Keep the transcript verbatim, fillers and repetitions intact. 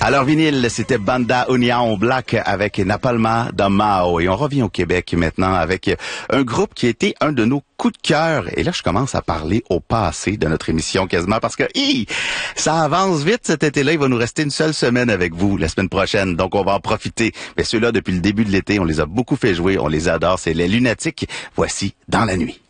Alors, vinyle, c'était Banda Union Black avec Napalma da Mao. Et on revient au Québec maintenant avec un groupe qui a été un de nos coups de cœur. Et là, je commence à parler au passé de notre émission quasiment parce que hi, ça avance vite cet été-là. Il va nous rester une seule semaine avec vous la semaine prochaine. Donc, on va en profiter. Mais ceux-là, depuis le début de l'été, on les a beaucoup fait jouer. On les adore. C'est les Lunatiques. Voici Dans la nuit.